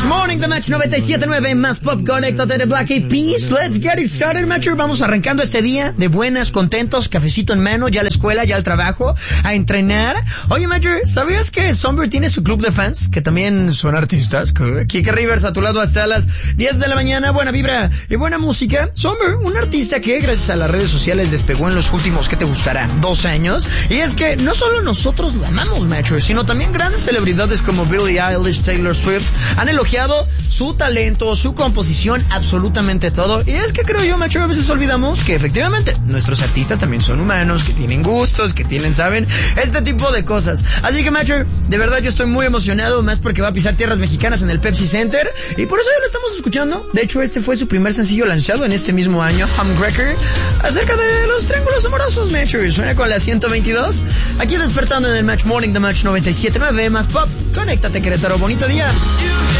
Morning, The Match 97.9, más pop, conéctate de Black Eyed Peas. Let's get it started, Matcher. Vamos arrancando este día de buenas, contentos, cafecito en mano, ya a la escuela, ya al trabajo, a entrenar. Oye, Matcher, ¿sabías que Somber tiene su club de fans? Que también son artistas. Kike Rivers a tu lado hasta las 10 de la mañana, buena vibra y buena música. Somber, un artista que gracias a las redes sociales despegó en los últimos, ¿qué te gustará? 2 años. Y es que no solo nosotros lo amamos, Matcher, sino también grandes celebridades como Billie Eilish, Taylor Swift, han elogiado su talento, su composición, absolutamente todo. Y es que creo yo, Macho, a veces olvidamos que efectivamente nuestros artistas también son humanos, que tienen gustos, que tienen, ¿saben? Este tipo de cosas. Así que, Macho, de verdad yo estoy muy emocionado, más porque va a pisar tierras mexicanas en el Pepsi Center. Y por eso ya lo estamos escuchando. De hecho, este fue su primer sencillo lanzado en este mismo año, Humcracker, acerca de los triángulos amorosos, Macho. Suena con la 122. Aquí despertando en el Match Morning, The Match 97.9, más pop. Conéctate, Querétaro. Bonito día.